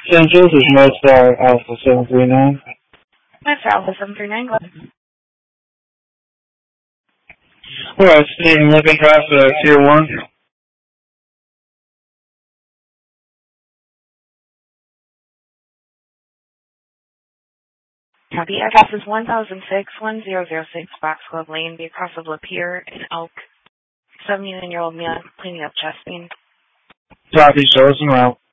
Central is North Star Alpha 739. Mr. Alpha 739, go ahead. Alright, stating Lincoln Drive, Tier 1. The address is 1006-1006 Foxglove Lane, the across of Lapeer in Elk. 71-year-old man cleaning up chest pain. Copy, show us en route.